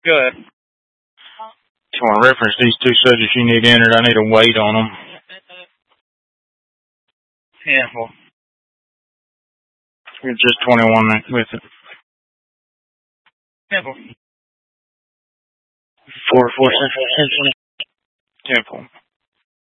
Go ahead. So I reference these two subjects you need entered. I need a weight on them. Yeah, well. It's just 21 with it. Temple. 4 Central. Temple.